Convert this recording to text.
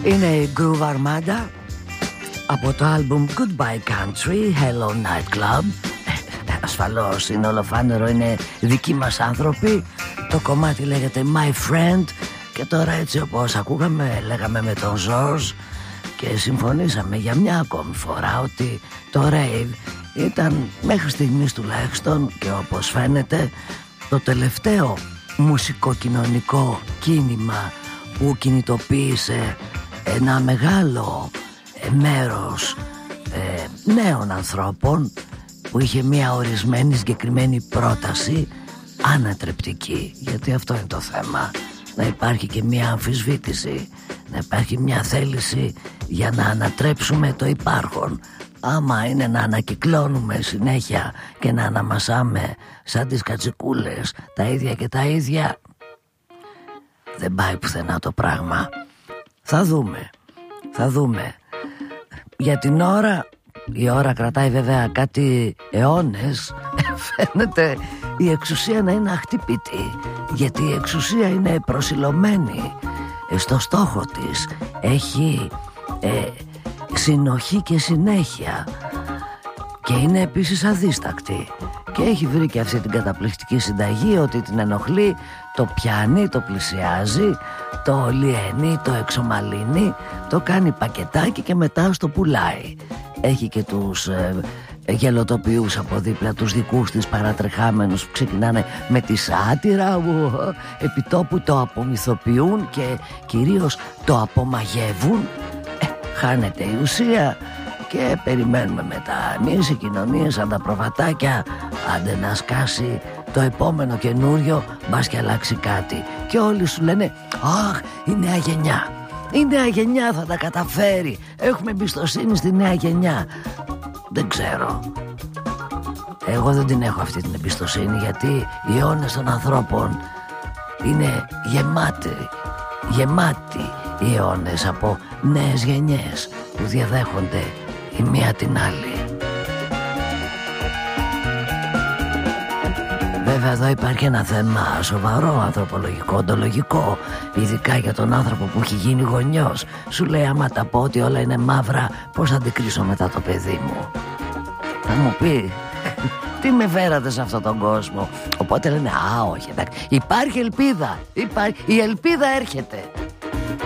Είναι η Groove Armada από το άλμπουμ Goodbye Country, Hello Night Club. Ασφαλώς είναι ολοφάνερο, είναι δικοί μας άνθρωποι. Το κομμάτι λέγεται My Friend. Και τώρα έτσι όπως ακούγαμε, λέγαμε με τον Ζορζ και συμφωνήσαμε για μια ακόμη φορά ότι το rave ήταν μέχρι στιγμής τουλάχιστον, και όπως φαίνεται, το τελευταίο μουσικοκοινωνικό κίνημα που κινητοποίησε ένα μεγάλο μέρος νέων ανθρώπων, που είχε μια ορισμένη συγκεκριμένη πρόταση ανατρεπτική. Γιατί αυτό είναι το θέμα, να υπάρχει και μια αμφισβήτηση, να υπάρχει μια θέληση για να ανατρέψουμε το υπάρχον. Άμα είναι να ανακυκλώνουμε συνέχεια και να αναμασάμε σαν τις κατσικούλες τα ίδια και τα ίδια, δεν πάει πουθενά το πράγμα. Θα δούμε. Για την ώρα, η ώρα κρατάει βέβαια κάτι αιώνες. Φαίνεται η εξουσία να είναι αχτύπητη, γιατί η εξουσία είναι προσιλωμένη στο στόχο της. Έχει συνοχή και συνέχεια και είναι επίσης αδίστακτη. Και έχει βρει και αυτή την καταπληκτική συνταγή ότι την ενοχλεί, το πιάνει, το πλησιάζει, το λιένει, το εξομαλύνει, το κάνει πακετάκι και μετά στο πουλάει. Έχει και τους γελοτοποιούς από δίπλα, τους δικούς της παρατρεχάμενους που ξεκινάνε με τη σάτυρα, επιτόπου το απομυθοποιούν και κυρίως το απομαγεύουν. Χάνεται η ουσία και περιμένουμε μετά εμείς οι κοινωνίες σαν τα προβατάκια, άντε να σκάσει το επόμενο καινούριο, μπας και αλλάξει κάτι. Και όλοι σου λένε αχ, η νέα γενιά, η νέα γενιά θα τα καταφέρει, έχουμε εμπιστοσύνη στη νέα γενιά. Δεν ξέρω, εγώ δεν την έχω αυτή την εμπιστοσύνη, γιατί οι αιώνες των ανθρώπων είναι γεμάτοι οι αιώνες από νέες γενιές που διαδέχονται η μία την άλλη. Βέβαια εδώ υπάρχει ένα θέμα σοβαρό, ανθρωπολογικό, οντολογικό, ειδικά για τον άνθρωπο που έχει γίνει γονιός. Σου λέει άμα τα πω ότι όλα είναι μαύρα, πώς θα αντικρίσω μετά το παιδί μου? Θα μου πει τι με φέρατε σε αυτόν τον κόσμο? Οπότε λένε α όχι, εντάξει, υπάρχει ελπίδα, η ελπίδα έρχεται.